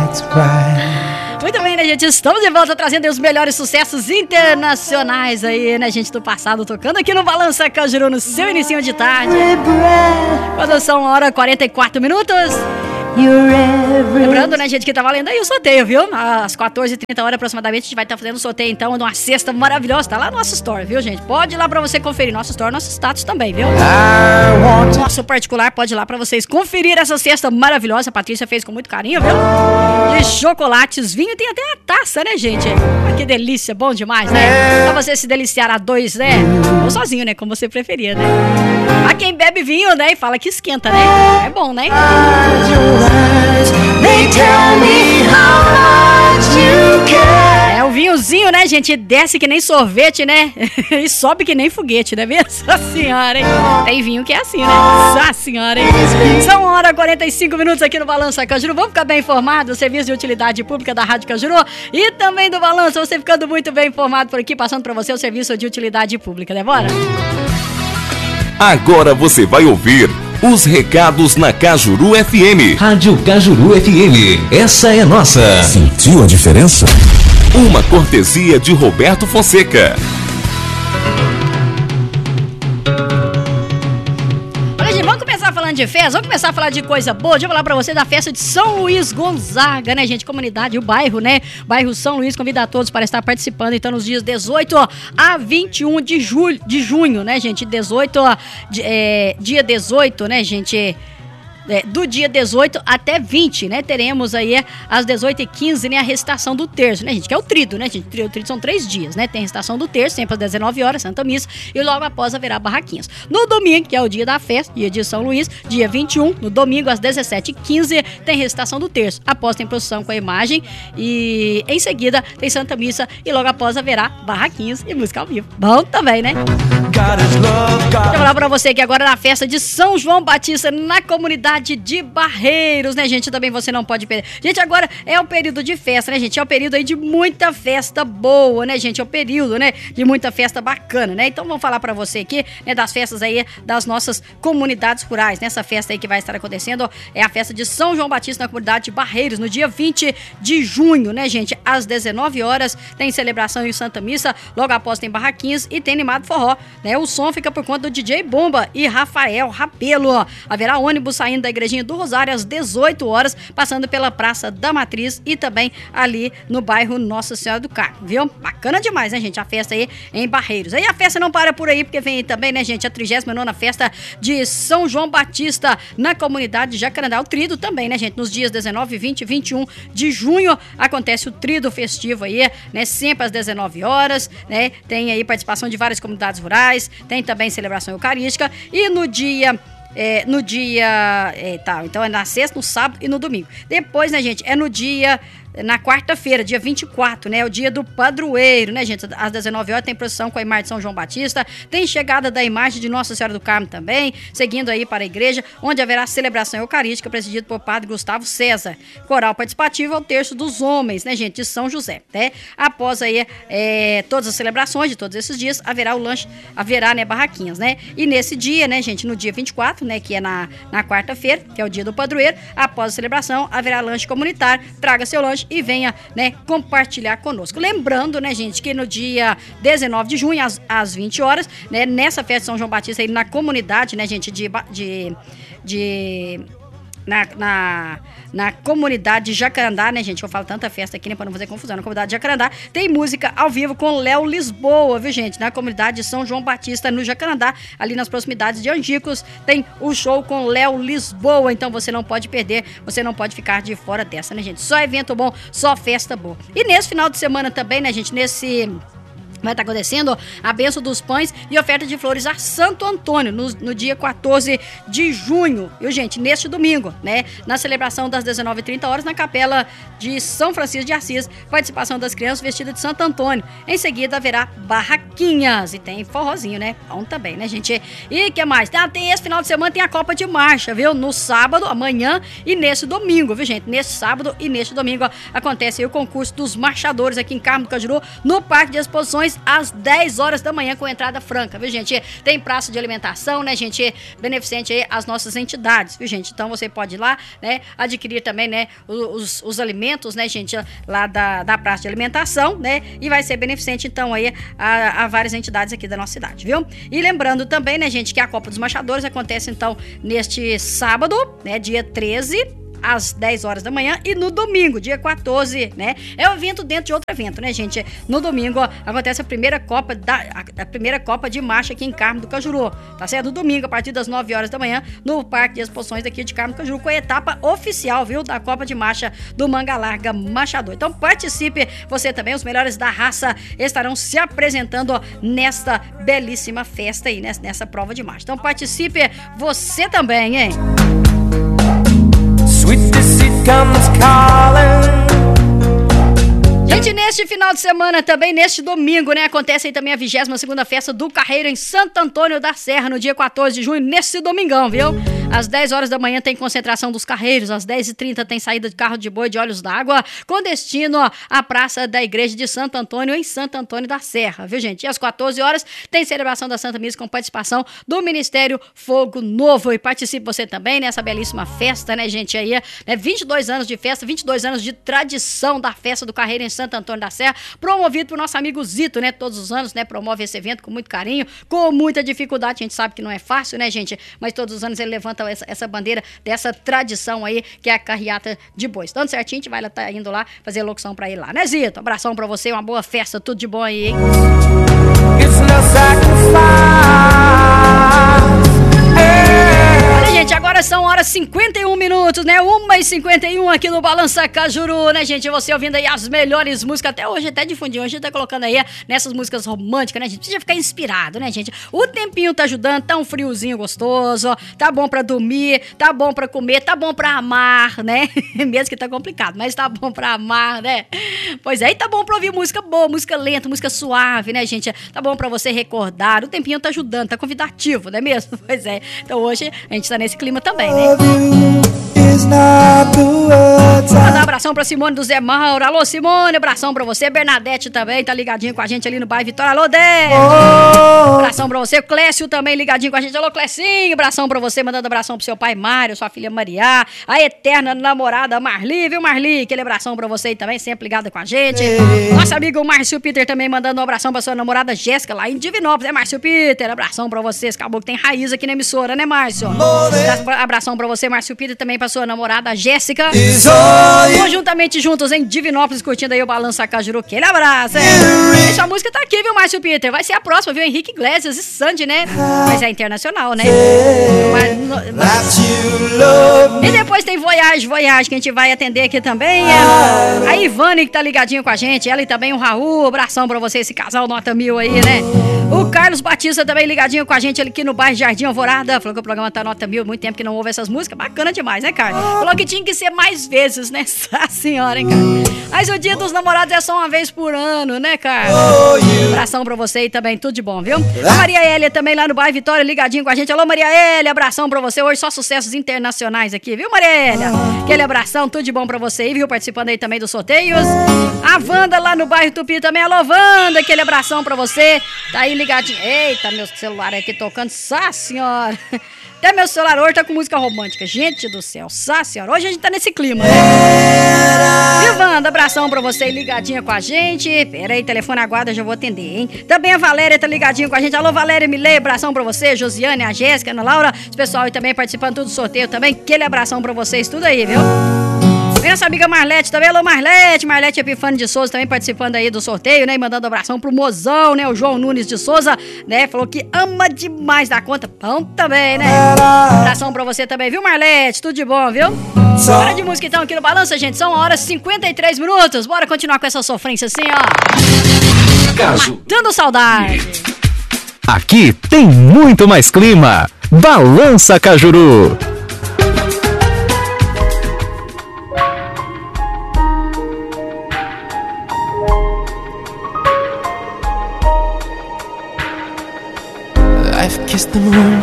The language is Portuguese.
that's right. Muito bem, né, gente? Estamos de volta trazendo os melhores sucessos internacionais aí, né, gente, do passado, tocando aqui no Balança Cajuru, no seu inicinho de tarde. Quando são 1h44. Lembrando, né, gente, que tá valendo aí o sorteio, viu? Às 14h30 aproximadamente, a gente vai estar fazendo o sorteio, então, de uma cesta maravilhosa. Tá lá no nosso store, viu, gente? Pode ir lá pra você conferir nosso store, nosso status também, viu? Nosso particular, pode ir lá pra vocês conferir essa cesta maravilhosa. A Patrícia fez com muito carinho, viu? De chocolates, vinho, tem até a taça, né, gente? Ah, que delícia, bom demais, né? Pra você se deliciar a dois, né? Ou sozinho, né? Como você preferia, né? A quem bebe vinho, né? E fala que esquenta, né? É bom, né? É o vinhozinho, né, gente? Desce que nem sorvete, né? E sobe que nem foguete, né mesmo? Nossa senhora, hein? Tem vinho que é assim, né? Nossa senhora, hein? São 1h45 aqui no Balança Cajuru. Vamos ficar bem informados do serviço de utilidade pública da Rádio Cajuru e também do Balança. Você ficando muito bem informado por aqui, passando pra você o serviço de utilidade pública, né? Bora? Agora você vai ouvir os recados na Cajuru FM. Rádio Cajuru FM, essa é nossa. Sentiu a diferença? Uma cortesia de Roberto Fonseca. Olha, gente, vamos começar falando de festa, vamos começar a falar de coisa boa. Deixa eu falar pra você da festa de São Luís Gonzaga, né, gente? Comunidade, o bairro, né? Bairro São Luís convida a todos para estar participando, então, nos dias 18 a 21 de junho, né, gente? Dia 18, né, gente? Do dia 18 até 20, né? Teremos aí às 18h15, né? A recitação do terço, né, gente? Que é o trido, né, gente? O trido são 3 dias, né? Tem a recitação do terço, sempre às 19h, Santa Missa, e logo após haverá barraquinhas. No domingo, que é o dia da festa, dia de São Luís, dia 21, no domingo às 17h15, tem recitação do terço. Após tem procissão com a imagem e em seguida tem Santa Missa e logo após haverá barraquinhas e música ao vivo. Bom também, né? Deixa eu falar pra você que agora na festa de São João Batista, na comunidade de Barreiros, né, gente? Também você não pode perder. Gente, agora é o período de festa, né, gente? É o período aí de muita festa boa, né, gente? É o período, né, de muita festa bacana, né? Então vamos falar pra você aqui, né, das festas aí das nossas comunidades rurais. Nessa festa aí que vai estar acontecendo, é a festa de São João Batista na comunidade de Barreiros, no dia 20 de junho, né, gente? Às 19h tem celebração em Santa Missa, logo após tem barraquinhas e tem animado forró, né? O som fica por conta do DJ Bomba e Rafael Rabelo. Haverá ônibus saindo da Igrejinha do Rosário às 18h, passando pela Praça da Matriz e também ali no bairro Nossa Senhora do Carmo, viu? Bacana demais, né, gente? A festa aí em Barreiros. Aí a festa não para por aí, porque vem aí também, né, gente, a 39ª festa de São João Batista na comunidade de Jacarandá. O trido também, né, gente? Nos dias 19, 20 e 21 de junho acontece o trido festivo aí, né? Sempre às 19h, né? Tem aí participação de várias comunidades rurais, tem também celebração eucarística e no dia... então é na sexta, no sábado e no domingo. Depois, né, gente, na quarta-feira, dia 24, né? O dia do padroeiro, né, gente? Às 19h tem procissão com a imagem de São João Batista. Tem chegada da imagem de Nossa Senhora do Carmo também, seguindo aí para a igreja, onde haverá celebração eucarística, presidida por Padre Gustavo César. Coral participativo ao terço dos homens, né, gente? De São José, né? Após aí todas as celebrações de todos esses dias, haverá o lanche, né, barraquinhas, né? E nesse dia, né, gente, no dia 24, né, que é na quarta-feira, que é o dia do padroeiro, após a celebração, haverá lanche comunitário. Traga seu lanche e venha, né, compartilhar conosco. Lembrando, né, gente, que no dia 19 de junho, às 20h, né, nessa festa de São João Batista aí na comunidade, né, gente, na comunidade de Jacarandá, né, gente? Eu falo tanta festa aqui, né, pra não fazer confusão. Na comunidade de Jacarandá tem música ao vivo com Léo Lisboa, viu, gente? Na comunidade de São João Batista, no Jacarandá, ali nas proximidades de Angicos, tem o show com Léo Lisboa. Então você não pode perder, você não pode ficar de fora dessa, né, gente? Só evento bom, só festa boa. E nesse final de semana também, né, gente? Vai estar acontecendo a bênção dos pães e oferta de flores a Santo Antônio no dia 14 de junho, viu, gente? Neste domingo, né? Na celebração das 19h30 na capela de São Francisco de Assis, participação das crianças vestidas de Santo Antônio. Em seguida haverá barraquinhas e tem forrozinho, né? Bom também, né, gente? E o que mais? Tem esse final de semana tem a Copa de Marcha, viu? No sábado, amanhã e nesse domingo, viu, gente? Nesse sábado e neste domingo acontece aí o concurso dos marchadores aqui em Carmo do Cajuru, no Parque de Exposições inscrições às 10 horas da manhã com entrada franca, viu, gente? Tem praça de alimentação, né, gente? Beneficente aí às nossas entidades, viu, gente? Então você pode ir lá, né, adquirir também, né, os alimentos, né, gente, lá da praça de alimentação, né? E vai ser beneficente, então, aí a várias entidades aqui da nossa cidade, viu? E lembrando também, né, gente, que a Copa dos Machadores acontece, então, neste sábado, né, dia 13, às 10 horas da manhã, e no domingo, dia 14, né? É um evento dentro de outro evento, né, gente? No domingo, ó, acontece a primeira Copa de Marcha aqui em Carmo do Cajuru, tá certo? No domingo, a partir das 9 horas da manhã, no Parque de Exposições daqui de Carmo do Cajuru, com a etapa oficial, viu? Da Copa de Marcha do Manga Larga Machador. Então participe, você também, os melhores da raça estarão se apresentando, ó, nesta belíssima festa aí, nessa prova de marcha. Então participe, você também, hein? Gente, neste final de semana também, neste domingo, né, acontece aí também a 22ª festa do Carreiro em Santo Antônio da Serra, no dia 14 de junho, nesse domingão, viu? Às 10 horas da manhã tem concentração dos carreiros, às 10h30 tem saída de carro de boi de Olhos d'Água, com destino à Praça da Igreja de Santo Antônio, em Santo Antônio da Serra, viu, gente? E às 14 horas tem celebração da Santa Missa com participação do Ministério Fogo Novo. E participe você também nessa belíssima festa, né, gente? Aí, né, 22 anos de festa, 22 anos de tradição da festa do Carreiro em Santo Antônio da Serra, promovido por nosso amigo Zito, né? Todos os anos, né? Promove esse evento com muito carinho, com muita dificuldade. A gente sabe que não é fácil, né, gente? Mas todos os anos ele levanta essa bandeira dessa tradição aí, que é a carreata de bois. Tanto certinho, a gente vai tá indo lá fazer locução pra ele lá, né, Zito? Abração pra você, uma boa festa, tudo de bom aí, hein? Olha, gente, agora são horas 51 minutos, né? 1h51 aqui no Balança Cajuru, né, gente? Você ouvindo aí as melhores músicas, até hoje, até difundindo, hoje tá colocando aí nessas músicas românticas, né, gente? Precisa ficar inspirado, né, gente? O tempinho tá ajudando, tá um friozinho gostoso, tá bom pra dormir, tá bom pra comer, tá bom pra amar, né? Mesmo que tá complicado, mas tá bom pra amar, né? Pois é, e tá bom pra ouvir música boa, música lenta, música suave, né, gente? Tá bom pra você recordar, o tempinho tá ajudando, tá convidativo, não é mesmo? Pois é, então hoje a gente tá nesse clima também, né? Mandar um abração pra Simone do Zé Mauro. Alô, Simone, abração pra você. Bernadette também tá ligadinho com a gente ali no bairro Vitória. Alô, Dé! Abração pra você. Clécio também ligadinho com a gente. Alô, Clécinho, abração pra você. Mandando abração pro seu pai Mário, sua filha Maria, a eterna namorada Marli, viu, Marli? Aquele abração pra você também, sempre ligada com a gente. Nosso amigo Márcio Peter também mandando um abração pra sua namorada Jéssica lá em Divinópolis, né, Márcio Peter? Abração pra vocês. Acabou que tem raiz aqui na emissora, né, Márcio? Abração pra você, Márcio Peter, também pra sua namorada Jéssica. Conjuntamente juntos em Divinópolis, curtindo aí o Balança Cajuru. Aquele abraço, hein? Essa música tá aqui, viu, Márcio Peter? Vai ser a próxima, viu? Henrique Iglesias e Sandy, né? Mas é internacional, né? E depois tem Voyage, que a gente vai atender aqui também. A Ivane, que tá ligadinho com a gente. Ela e também o Raul. Abração pra você, esse casal nota 1000 aí, né? O Carlos Batista também ligadinho com a gente aqui no bairro Jardim Alvorada. Falou que o programa tá nota 1000, muito tempo que não ouve essas músicas. Bacana demais, né, Carlos? Falou que tinha que ser mais vezes, né? A senhora, hein, cara? Mas o dia dos namorados é só uma vez por ano, né, Carlos? Abração pra você e também, tudo de bom, viu? A Maria Hélia também lá no bairro Vitória, ligadinho com a gente. Alô, Maria Hélia, abração pra você. Hoje só sucessos internacionais aqui, viu, Maria Hélia? Aquele abração, tudo de bom pra você aí, viu? Participando aí também dos sorteios. A Wanda lá no bairro Tupi também. Alô, Wanda, aquele abração pra você. Tá aí ligadinho. Eita, meu celular aqui tocando. Sá, senhora. Até meu celular hoje tá com música romântica. Gente do céu, sá, senhora. Hoje a gente tá nesse clima, né? E Wanda, abração pra você aí ligadinha com a gente. Pera aí, telefone aguarda, já vou atender, hein? Também a Valéria tá ligadinha com a gente. Alô, Valéria Milei, abração pra você. Josiane, a Jéssica, a Ana Laura. Os pessoal aí também participando tudo do sorteio também. Aquele abração pra vocês, tudo aí, viu? Vem nossa amiga Marlete também, alô Marlete Epifânio de Souza também participando aí do sorteio, né, e mandando abração pro mozão, né, o João Nunes de Souza, né, falou que ama demais da conta, bom também, né, abração pra você também, viu Marlete, tudo de bom, viu? Hora de música então aqui no Balança, gente, são horas 53 minutos, bora continuar com essa sofrência assim, ó, matando saudade. Aqui tem muito mais clima, Balança Cajuru.